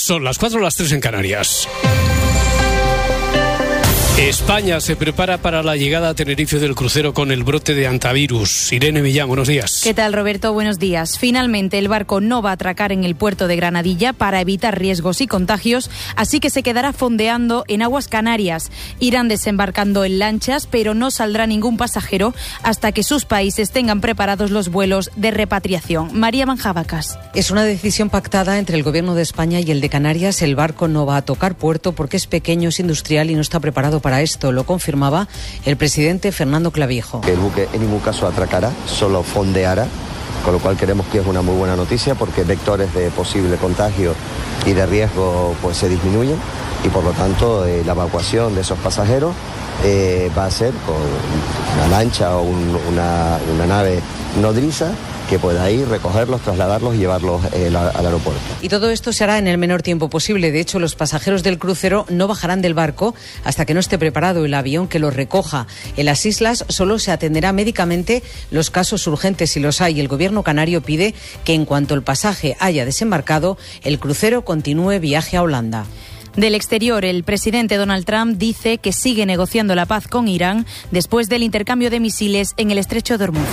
Son las 4, las 3 en Canarias. España se prepara para la llegada a Tenerife del crucero con el brote de hantavirus. Irene Millán, buenos días. ¿Qué tal, Roberto? Buenos días. Finalmente, el barco no va a atracar en el puerto de Granadilla para evitar riesgos y contagios, así que se quedará fondeando en aguas canarias. Irán desembarcando en lanchas, pero no saldrá ningún pasajero hasta que sus países tengan preparados los vuelos de repatriación. María Manjabacas. Es una decisión pactada entre el Gobierno de España y el de Canarias. El barco no va a tocar puerto porque es pequeño, es industrial y no está preparado para esto. Lo confirmaba el presidente Fernando Clavijo. El buque en ningún caso atracará, solo fondeará, con lo cual creemos que es una muy buena noticia porque vectores de posible contagio y de riesgo pues se disminuyen y por lo tanto la evacuación de esos pasajeros va a ser con una lancha o una nave nodriza que pueda ir, recogerlos, trasladarlos y llevarlos al aeropuerto. Y todo esto se hará en el menor tiempo posible. De hecho, los pasajeros del crucero no bajarán del barco hasta que no esté preparado el avión que los recoja. En las islas solo se atenderá médicamente los casos urgentes si los hay. El Gobierno canario pide que en cuanto el pasaje haya desembarcado, el crucero continúe viaje a Holanda. Del exterior, el presidente Donald Trump dice que sigue negociando la paz con Irán después del intercambio de misiles en el estrecho de Hormuz.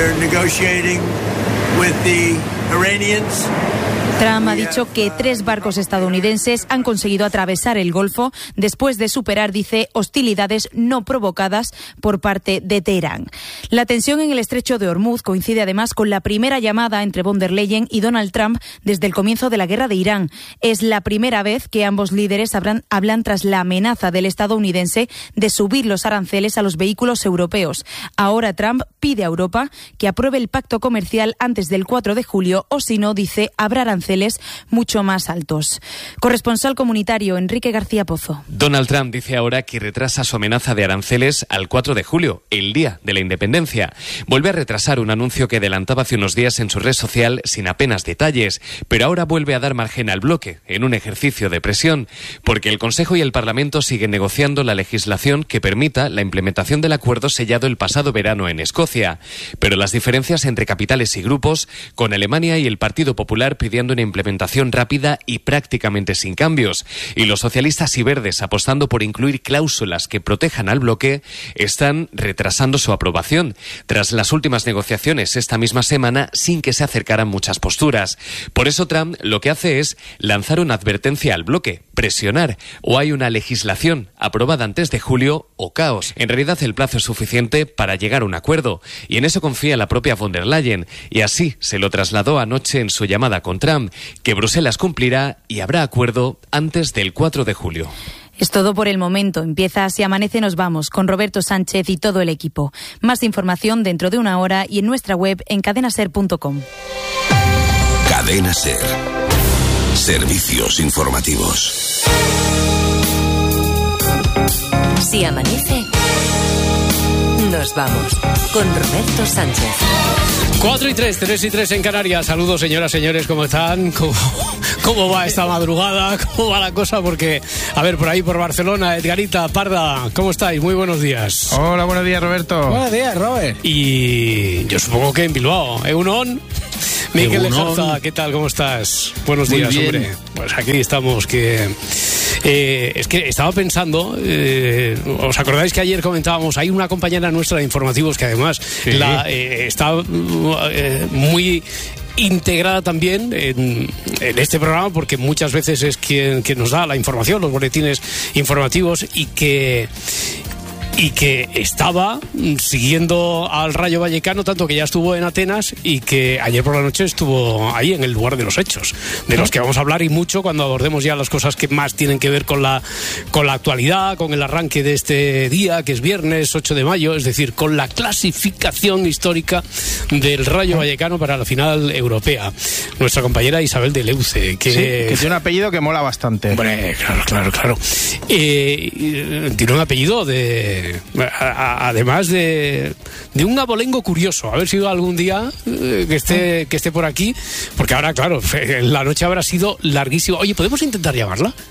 Trump ha dicho que 3 barcos estadounidenses han conseguido atravesar el Golfo después de superar, dice, hostilidades no provocadas por parte de Teherán. La tensión en el estrecho de Hormuz coincide además con la primera llamada entre von der Leyen y Donald Trump desde el comienzo de la guerra de Irán. Es la primera vez que ambos líderes hablan tras la amenaza del estadounidense de subir los aranceles a los vehículos europeos. Ahora Trump pide a Europa que apruebe el pacto comercial antes del 4 de julio o si no, dice, habrá aranceles mucho más altos. Corresponsal comunitario Enrique García Pozo. Donald Trump dice ahora que retrasa su amenaza de aranceles al 4 de julio, el día de la independencia. Vuelve a retrasar un anuncio que adelantaba hace unos días en su red social sin apenas detalles, pero ahora vuelve a dar margen al bloque en un ejercicio de presión, porque el Consejo y el Parlamento siguen negociando la legislación que permita la implementación del acuerdo sellado el pasado verano en Escocia. Pero las diferencias entre capitales y grupos, con Alemania y el Partido Popular pidiendo una implementación rápida y prácticamente sin cambios, y los socialistas y verdes apostando por incluir cláusulas que protejan al bloque, están retrasando su aprobación, tras las últimas negociaciones esta misma semana sin que se acercaran muchas posturas. Por eso Trump lo que hace es lanzar una advertencia al bloque, presionar, o hay una legislación aprobada antes de julio o caos. En realidad el plazo es suficiente para llegar a un acuerdo, y en eso confía la propia von der Leyen, y así se lo trasladó anoche en su llamada con Trump, que Bruselas cumplirá y habrá acuerdo antes del 4 de julio. Es todo por el momento. Empieza Así Amanece, nos vamos con Roberto Sánchez y todo el equipo. Más información dentro de una hora y en nuestra web en cadenaser.com. Cadena Ser. Servicios informativos. Si amanece, nos vamos con Roberto Sánchez. 4 y 3, 3 y 3 en Canarias. Saludos, señoras, señores, ¿cómo están? ¿Cómo va esta madrugada? ¿Cómo va la cosa? Porque, a ver, por ahí, por Barcelona, Edgarita, Parda, ¿cómo estáis? Muy buenos días. Hola, buenos días, Roberto. Buenos días, Robert. Y yo supongo que en Bilbao, Egunon. Miguel Lejarza, ¿qué tal? ¿Cómo estás? Buenos días, hombre. Pues aquí estamos, que... es que estaba pensando, ¿os acordáis que ayer comentábamos? Hay una compañera nuestra de informativos que además está muy integrada también en este programa, porque muchas veces es quien nos da la información, los boletines informativos, y que estaba siguiendo al Rayo Vallecano, tanto que ya estuvo en Atenas y que ayer por la noche estuvo ahí en el lugar de los hechos, de los que vamos a hablar y mucho cuando abordemos ya las cosas que más tienen que ver con la actualidad, con el arranque de este día, que es viernes 8 de mayo, es decir, con la clasificación histórica del Rayo Vallecano para la final europea. Nuestra compañera Isabel de Leuce, que tiene un apellido que mola bastante. Hombre, claro. Tiene un apellido además de un abolengo curioso. A ver si algún día que esté por aquí, porque ahora, claro, la noche habrá sido larguísima. Oye, ¿podemos intentar llamarla?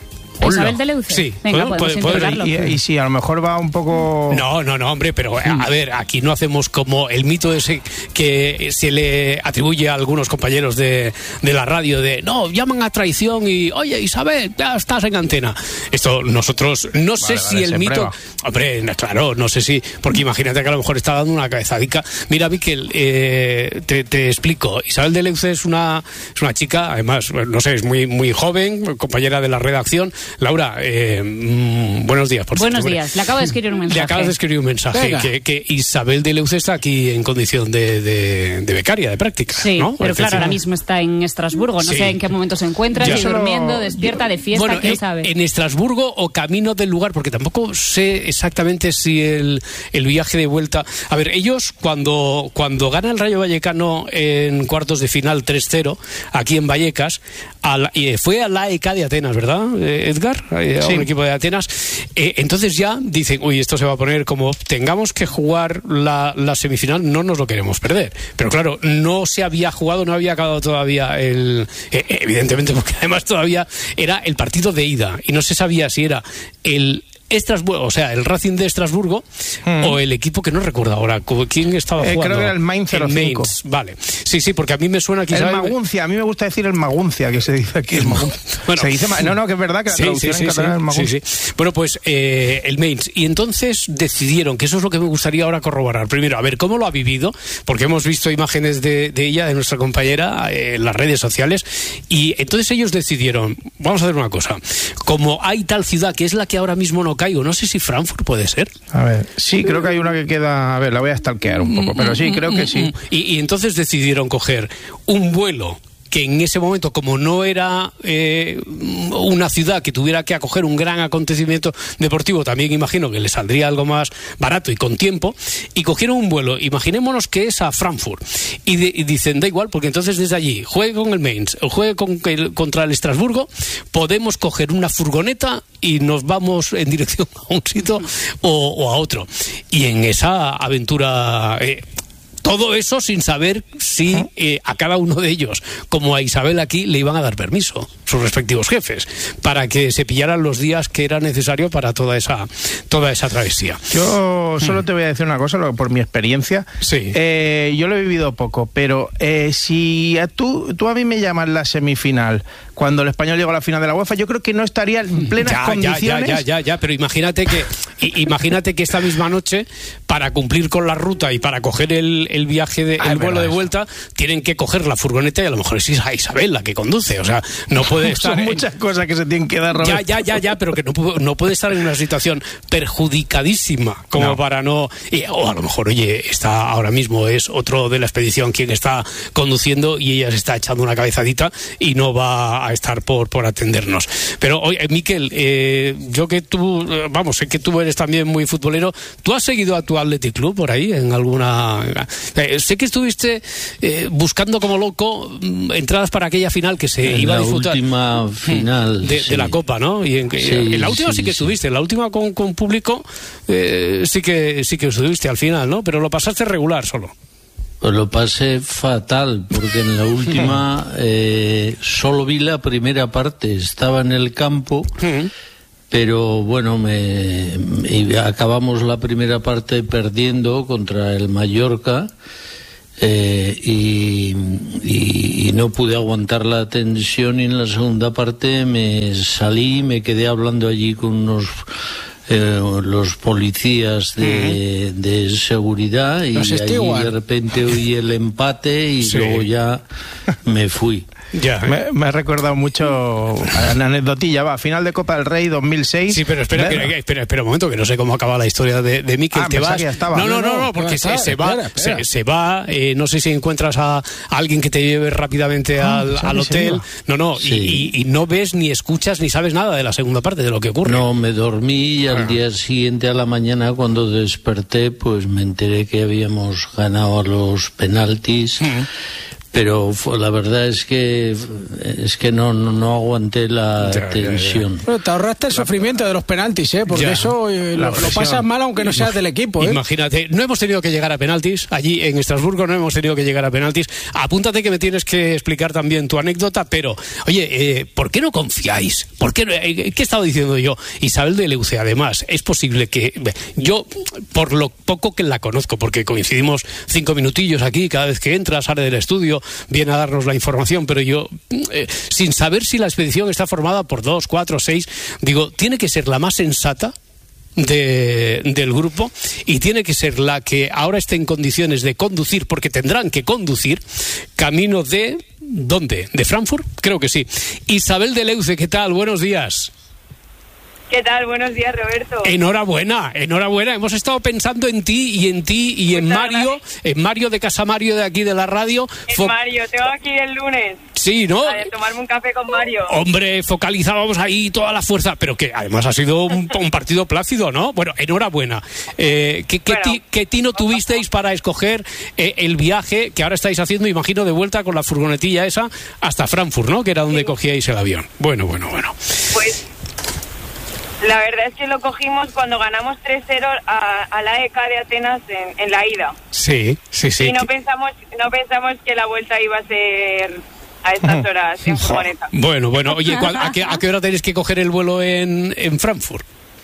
Isabel Deleuze. Sí, venga, podemos intentarlo. Y si a lo mejor va un poco... No, hombre, pero a ver, aquí no hacemos como el mito ese que se le atribuye a algunos compañeros de la radio de, no, llaman a traición y, oye, Isabel, ya estás en antena. Esto nosotros, no sé si el mito... prueba. Hombre, claro, no sé si, porque imagínate que a lo mejor está dando una cabezadica. Mira, Miquel, te explico. Isabel Deleuze es una chica, además, no sé, es muy joven, compañera de la redacción. Laura, buenos días. Buenos días, le acabo de escribir un mensaje. Le acabas de escribir un mensaje que Isabel Deleuze está aquí en condición de becaria, de práctica. Sí, ¿no? pero claro, ahora mismo está en Estrasburgo. No sé en qué momento se encuentra, si durmiendo, despierta, de fiesta, bueno, quién sabe. En Estrasburgo o camino del lugar, porque tampoco sé exactamente si el viaje de vuelta... A ver, ellos cuando gana el Rayo Vallecano en cuartos de final 3-0, aquí en Vallecas, fue a la AEK de Atenas, ¿verdad, Edgar? A un equipo de Atenas. Entonces ya dicen, uy, esto se va a poner como tengamos que jugar la semifinal, no nos lo queremos perder. Pero claro, no se había jugado, no había acabado todavía evidentemente, porque además todavía era el partido de ida y no se sabía si era el Estrasburgo, o sea, el Racing de Estrasburgo o el equipo que no recuerdo ahora quién estaba jugando. Creo que era el Mainz 05. El Mainz, vale. Sí, porque a mí me suena quizá... El Maguncia, a mí me gusta decir el Maguncia, que se dice aquí. Bueno, se dice, no, que es verdad que la traducción en catalán es el Maguncia. Sí. Bueno, pues el Mainz. Y entonces decidieron, que eso es lo que me gustaría ahora corroborar. Primero, a ver cómo lo ha vivido, porque hemos visto imágenes de ella, de nuestra compañera, en las redes sociales, y entonces ellos decidieron, vamos a hacer una cosa, como hay tal ciudad que es la que ahora mismo no caigo, no sé si Frankfurt puede ser. A ver, sí, creo que hay una que queda, a ver, la voy a stalkear un poco, pero sí, creo que sí. Y entonces decidieron coger un vuelo que en ese momento, como no era una ciudad que tuviera que acoger un gran acontecimiento deportivo, también imagino que le saldría algo más barato y con tiempo, y cogieron un vuelo, imaginémonos que es a Frankfurt, y dicen, da igual, porque entonces desde allí, juegue con el Mainz, juegue contra el Estrasburgo, podemos coger una furgoneta y nos vamos en dirección a un sitio o a otro. Y en esa aventura... todo eso sin saber si a cada uno de ellos, como a Isabel aquí, le iban a dar permiso, sus respectivos jefes, para que se pillaran los días que era necesario para toda esa travesía. Yo solo te voy a decir una cosa, por mi experiencia. Sí. Yo lo he vivido poco, pero si tú a mí me llamas la semifinal, cuando el Español llegó a la final de la UEFA, yo creo que no estaría en plenas condiciones. Ya, pero imagínate que esta misma noche, para cumplir con la ruta y para coger el viaje, el vuelo de vuelta, tienen que coger la furgoneta y a lo mejor es Isabel la que conduce, o sea, no puede estar... Son muchas cosas que se tienen que dar, Robert. Ya, pero que no puede estar en una situación perjudicadísima como para no... o a lo mejor, oye, está ahora mismo es otro de la expedición quien está conduciendo y ella se está echando una cabezadita y no va a estar por atendernos. Pero, oye, Miquel, yo que tú, sé que tú eres también muy futbolero, ¿tú has seguido a tu Athletic Club por ahí en alguna... sé que estuviste buscando como loco entradas para aquella final que se iba a disfrutar. La última final de la Copa, ¿no? Y en la última sí que estuviste, en la última con público sí que estuviste al final, ¿no? Pero lo pasaste regular solo. Pues lo pasé fatal, porque en la última solo vi la primera parte, estaba en el campo, pero bueno, acabamos la primera parte perdiendo contra el Mallorca, y no pude aguantar la tensión, y en la segunda parte me salí, me quedé hablando allí con los policías de seguridad, y allí de repente oí el empate y luego ya me fui. Ya, me ha recordado mucho a la anecdotilla, final de Copa del Rey 2006. Sí, pero espera un momento, que no sé cómo acaba la historia de Miquel. ¿Te vas? No, porque se va, no sé si encuentras a alguien que te lleve rápidamente al hotel. Y no ves, ni escuchas, ni sabes nada de la segunda parte, de lo que ocurre. No, me dormí y al día siguiente a la mañana, cuando desperté, pues me enteré que habíamos ganado a los penaltis. pero la verdad es que no aguanté la tensión. Bueno, te ahorraste el sufrimiento de los penaltis, porque eso lo pasas mal aunque no seas del equipo. Imagínate, no hemos tenido que llegar a penaltis, allí en Estrasburgo no hemos tenido que llegar a penaltis. Apúntate que me tienes que explicar también tu anécdota, pero, oye, ¿por qué no confiáis? ¿Qué he estado diciendo yo? Isabel de Leuce, además, es posible que yo, por lo poco que la conozco, porque coincidimos 5 minutillos aquí, cada vez que entra, sale del estudio, viene a darnos la información, pero yo, sin saber si la expedición está formada por 2, 4, 6, digo, tiene que ser la más sensata del grupo y tiene que ser la que ahora esté en condiciones de conducir, porque tendrán que conducir camino de... ¿Dónde? ¿De Frankfurt? Creo que sí. Isabel de Leuce, ¿qué tal? Buenos días. ¿Qué tal? Buenos días, Roberto. Enhorabuena. Hemos estado pensando en ti y en Mario, en Mario de Casa Mario de aquí de la radio. Mario, tengo aquí el lunes. Sí, ¿no? A tomarme un café con Mario. Hombre, focalizábamos ahí toda la fuerza, pero que además ha sido un partido plácido, ¿no? Bueno, enhorabuena. ¿Qué tino tuvisteis para escoger el viaje que ahora estáis haciendo, imagino, de vuelta con la furgonetilla esa hasta Frankfurt, ¿no? Que era donde cogíais el avión. Bueno. Pues... la verdad es que lo cogimos cuando ganamos 3-0 a la EK de Atenas en la ida. Sí. Y no pensamos que la vuelta iba a ser a estas horas en furgoneta. Bueno, oye, ¿a qué hora tenéis que coger el vuelo en Frankfurt?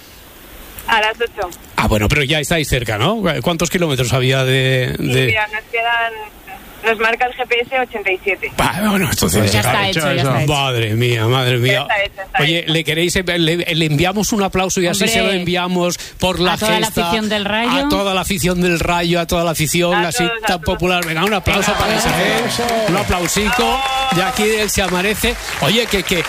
A las 8. Ah, bueno, pero ya estáis cerca, ¿no? ¿Cuántos kilómetros había de...? Sí, mira, nos marca el GPS 87. Bueno, entonces ya está hecho. Madre mía. Ya está Oye, le enviamos un aplauso y así se lo enviamos por la gesta. A toda la afición del Rayo. A toda la afición del Rayo, a toda la afición así tan popular. Venga, un aplauso para Isabel. Un aplausico. Y aquí él se amanece. Oye, que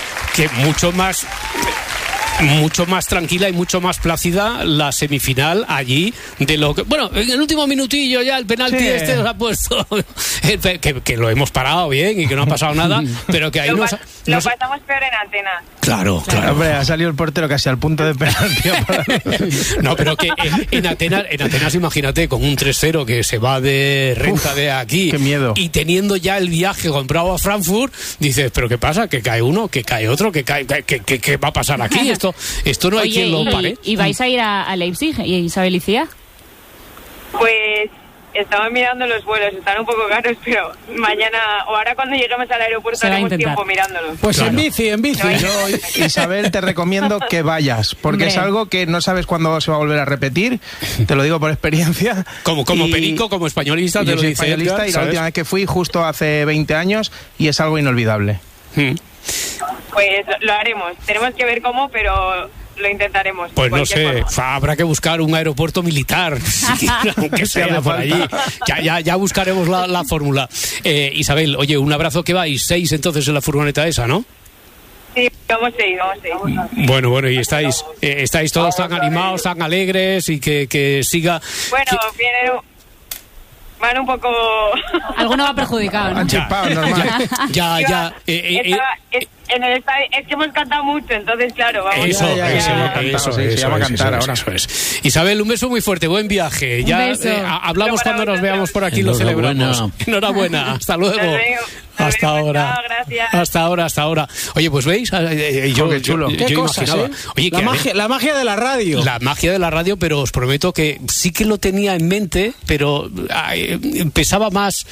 mucho más tranquila y mucho más plácida la semifinal allí de lo que... Bueno, en el último minutillo ya el penalti nos ha puesto... que lo hemos parado bien y que no ha pasado nada, pero que ahí lo pasamos peor en Atenas. Claro. Hombre, ha salido el portero casi al punto de penalti. No, pero que en Atenas, imagínate, con un 3-0 que se va de renta de aquí. Qué miedo. Y teniendo ya el viaje comprado a Frankfurt, dices, ¿pero qué pasa? Que cae uno, que cae otro, ¿qué va a pasar aquí? Esto no hay quien lo pare. ¿Y vais a ir a Leipzig, Isabel y Cía? Pues estamos mirando los vuelos, están un poco caros, pero mañana o ahora cuando lleguemos al aeropuerto haremos tiempo mirándolos. Pues claro. en bici. Yo, Isabel, te recomiendo que vayas, porque es algo que no sabes cuándo se va a volver a repetir, te lo digo por experiencia. Como perico, como españolista, te lo dice españolista, Edgar, y la última vez que fui justo hace 20 años y es algo inolvidable. Pues lo haremos, tenemos que ver cómo, pero lo intentaremos. Pues no sé, habrá que buscar un aeropuerto militar, aunque sea por allí. Ya buscaremos la fórmula. Isabel, oye, un abrazo, que vais 6 entonces en la furgoneta esa, ¿no? Sí, vamos 6. Bueno, y estáis todos tan animados, tan alegres y que siga... Bueno, van un poco... Alguno va perjudicado, ¿no? Han chispado, normal. Ya. En el estadio, es que hemos cantado mucho, entonces claro, vamos. Eso va a cantar ahora. Eso es. Isabel, un beso muy fuerte, buen viaje. Ya hablamos cuando nos veamos por aquí, lo celebramos. Enhorabuena, hasta luego. Hasta ahora. Gracias. Hasta ahora. Oye, pues veis, qué chulo. ¿Qué cosas, Oye, la magia de la radio. La magia de la radio, pero os prometo que sí que lo tenía en mente, pero pesaba más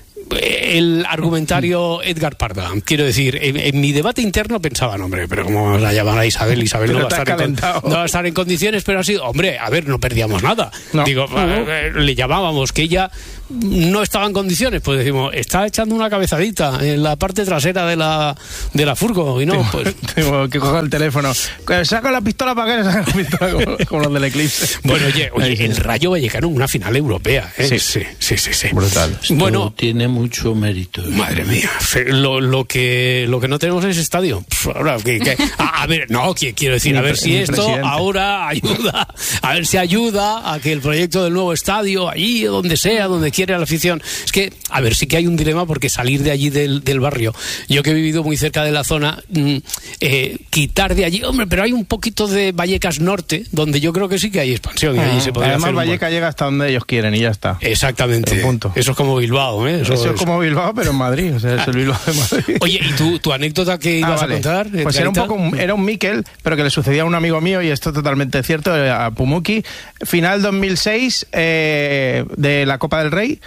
el argumentario Edgar Parda. Quiero decir, en mi debate interno pensaba, hombre, pero ¿cómo vamos a llamar a Isabel no va a estar en condiciones? Pero ha sido, hombre, a ver, no perdíamos nada. No. Digo, le llamábamos que ella no estaba en condiciones, pues decimos, está echando una cabezadita en la parte trasera de la furgo, y no, pues... Tengo que coger el teléfono. Saca la pistola para que saca la pistola como los del Eclipse. Bueno, oye, el Rayo Vallecano en una final europea, ¿eh? Sí. Brutal. Bueno, tiene mucho mérito. Madre mía, lo que no tenemos es estadio. Ahora, a ver, no, quiero decir, a ver si esto ahora ayuda, a ver si ayuda a que el proyecto del nuevo estadio, allí, donde sea, donde quiere a la afición. Es que, a ver, sí que hay un dilema, porque salir de allí del barrio, yo que he vivido muy cerca de la zona, que quitar de allí. Hombre, pero hay un poquito de Vallecas Norte, donde yo creo que sí que hay expansión. Y allí se podría además, hacer Vallecas llega hasta donde ellos quieren y ya está. Exactamente. Punto. Eso es como Bilbao, ¿eh? Eso es como Bilbao, pero en Madrid. O sea, es el Bilbao de Madrid. Oye, ¿y tu anécdota que ibas a contar? Pues era un Mikel, pero que le sucedía a un amigo mío, y esto es totalmente cierto, a Pumuki. Final 2006 de la Copa del Rey.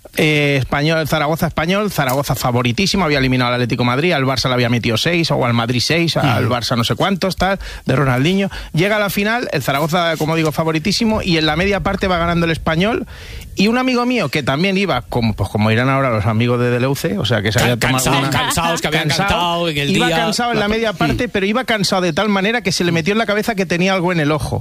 Zaragoza favoritísimo, había eliminado al Atlético de Madrid, al Barça le había metido 6, o al Madrid 6, al Barça no sé cuántos, tal, de Ronaldinho. Llega a la final, el Zaragoza, como digo, favoritísimo, y en la media parte va ganando el Español, y un amigo mío que también iba, como irán ahora los amigos de Deleuze, o sea, que se había tomado cansados, que habían cantado en el día. Iba cansado en la media parte, pero iba cansado de tal manera que se le metió en la cabeza que tenía algo en el ojo.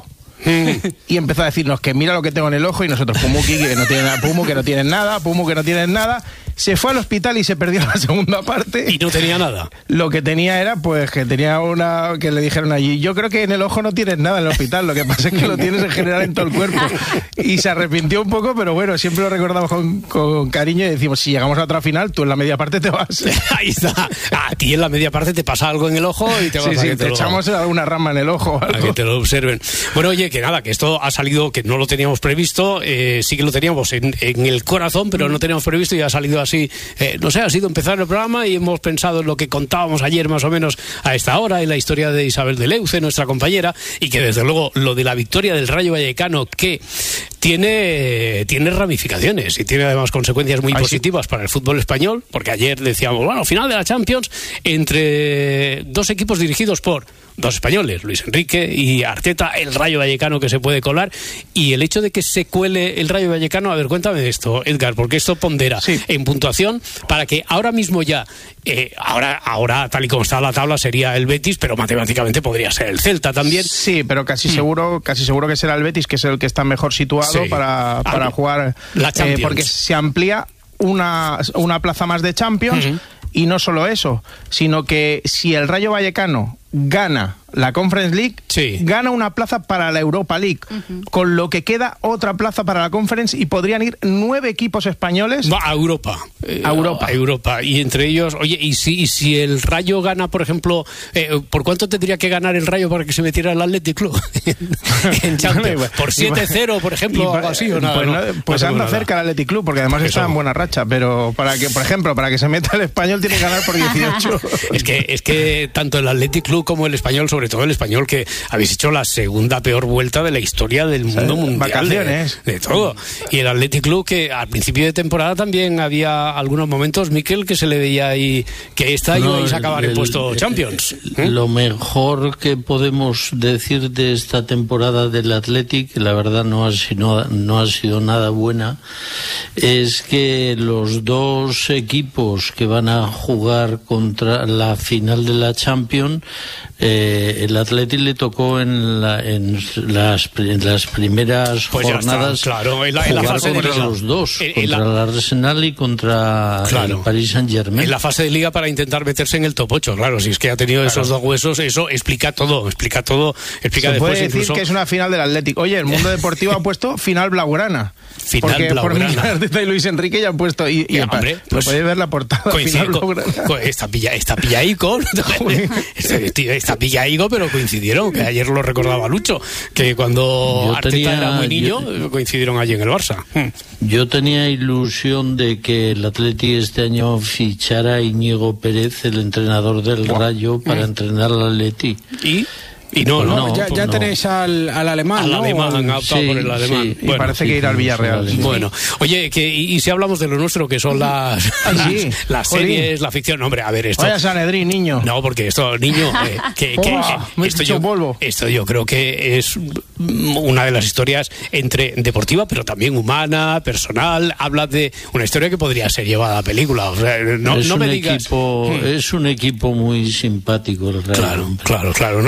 Y empezó a decirnos que mira lo que tengo en el ojo, y nosotros, Pumuki, que no tiene nada, Pumu, que no tienes nada, Pumu, que no tienes nada. Se fue al hospital y se perdió la segunda parte. Y no tenía nada. Lo que tenía era, pues, que tenía que le dijeron allí, yo creo que en el ojo no tienes nada en el hospital, lo que pasa es que lo tienes en general en todo el cuerpo. Y se arrepintió un poco, pero bueno, siempre lo recordamos con cariño, y decimos, si llegamos a otra final, tú en la media parte te vas. Ahí está. A ti en la media parte te pasa algo en el ojo y te vas a que te echamos alguna rama en el ojo. A que te lo observen. Bueno, oye, que nada, que esto ha salido, que no lo teníamos previsto, sí que lo teníamos en el corazón, pero no teníamos previsto, y ha salido así, no sé, ha sido empezar el programa y hemos pensado en lo que contábamos ayer más o menos a esta hora, en la historia de Isabel Deleuze, nuestra compañera, y que desde luego lo de la victoria del Rayo Vallecano, que tiene ramificaciones y tiene además consecuencias muy positivas para el fútbol español, porque ayer decíamos, bueno, final de la Champions entre dos equipos dirigidos por dos españoles, Luis Enrique y Arteta, el Rayo Vallecano que se puede colar, y el hecho de que se cuele el Rayo Vallecano, a ver, cuéntame esto, Edgar, porque esto pondera en puntuación para que ahora mismo ya, ahora tal y como está la tabla sería el Betis, pero matemáticamente podría ser el Celta también. Sí, pero casi seguro que será el Betis, que es el que está mejor situado para jugar la Champions, porque se amplía una plaza más de Champions. Y no solo eso, sino que si el Rayo Vallecano gana la Conference League, gana una plaza para la Europa League, con lo que queda otra plaza para la Conference, y podrían ir 9 equipos españoles a Europa. A Europa. Y entre ellos, oye, y si el Rayo gana, por ejemplo, ¿por cuánto tendría que ganar el Rayo para que se metiera el Athletic Club en Champions? ¿Por 7-0, por ejemplo, o algo así? ¿O nada? Pues anda cerca el Athletic Club, porque además está en buena racha, pero para que, por ejemplo, para que se meta el Español tiene que ganar por 18. es que tanto el Athletic Club como el Español, sobre todo el Español, que habéis hecho la segunda peor vuelta de la historia del mundo mundial. Vacaciones. De todo. Y el Athletic Club, que al principio de temporada también había algunos momentos, Mikel, que se le veía ahí que ibais a acabar en puesto Champions. Lo mejor que podemos decir de esta temporada del Athletic, la verdad no ha sido nada buena, es que los dos equipos que van a jugar contra la final de la Champions, el Athletic le tocó en las primeras jornadas en la fase contra de los dos, contra el Arsenal y contra el Paris Saint-Germain. En la fase de Liga para intentar meterse en el top 8, claro, si es que ha tenido esos dos huesos, eso explica todo, explica Se después puede decir incluso que es una final del Athletic. Oye, el Mundo Deportivo ha puesto final blaugrana. Porque por Miguel Arteta y Luis Enrique ya han puesto hombre, pues podéis ver la portada final blaugrana. Está pillaico está pillaico, pero coincidieron, que ayer lo recordaba Lucho, que cuando Arteta era muy niño coincidieron allí en el Barça. Yo tenía ilusión de que el Athletic este año fichara a Íñigo Pérez, el entrenador del Rayo, para entrenar al Athletic. Y no, ya tenéis al alemán, al alemán, han optado por el alemán. Y parece que irá al Villarreal. Bueno, oye, y si hablamos de lo nuestro, que son las series, la ficción, hombre, a ver esto. Vaya Sanedrín, niño. No, porque esto, niño, esto yo creo que es una de las historias entre deportiva, pero también humana, personal. Habla de una historia que podría ser llevada a película. O sea, no me digas. Es un equipo muy simpático el Real. Claro.